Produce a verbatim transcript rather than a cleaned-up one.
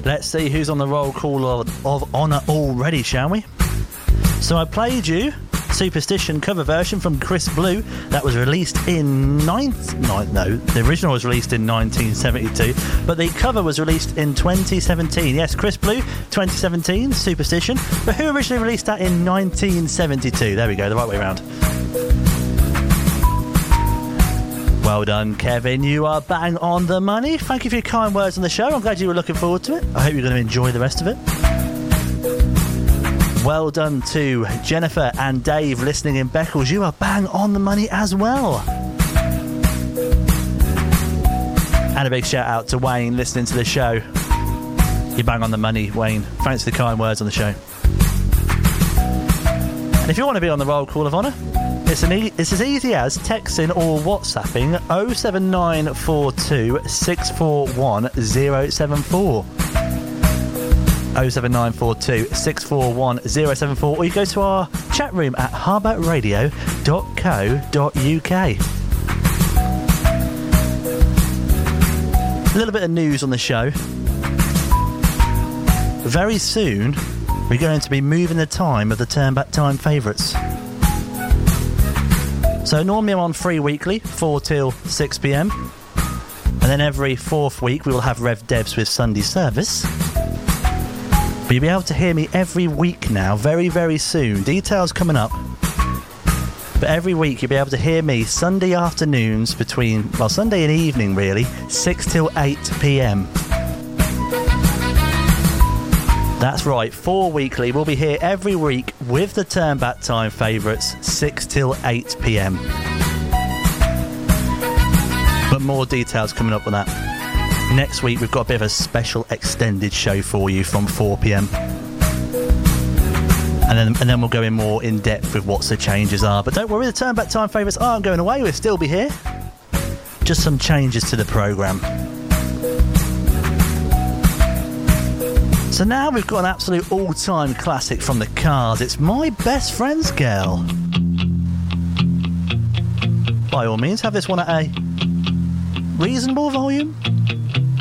Let's see who's on the roll call of, of honour already, shall we? So I played you Superstition cover version from Chris Blue that was released in nine, nine no the original was released in nineteen seventy-two, but the cover was released in twenty seventeen. Yes, Chris Blue, twenty seventeen, Superstition, but who originally released that in nineteen seventy-two? There we go, the right way around. Well done, Kevin. You are bang on the money. Thank you for your kind words on the show. I'm glad you were looking forward to it. I hope you're going to enjoy the rest of it. Well done to Jennifer and Dave listening in Beccles. You are bang on the money as well. And a big shout out to Wayne listening to the show. You bang on the money, Wayne. Thanks for the kind words on the show. And if you want to be on the roll call of honour, it's, an e- it's as easy as texting or WhatsApping oh seven nine four two six four one oh seven four. oh seven nine four two six four one oh seven four, or you go to our chat room at harbour radio dot co dot uk. A little bit of news on the show. Very soon we're going to be moving the time of the Turn Back Time favourites. So normally I'm on free weekly, four till six p.m, and then every fourth week we will have Rev Debs with Sunday service. But you'll be able to hear me every week now, very, very soon. Details coming up. But every week you'll be able to hear me Sunday afternoons between, well, Sunday and evening really, six till eight p.m. That's right, four weekly. We'll be here every week with the Turn Back Time favourites, six till eight p.m. But more details coming up on that. Next week we've got a bit of a special extended show for you from four p.m. And then and then we'll go in more in depth with what the changes are. But don't worry, the Turn Back Time favourites aren't going away. We'll still be here. Just some changes to the programme. So now we've got an absolute all-time classic from the Cars. It's My Best Friend's Girl. By all means, have this one at a reasonable volume.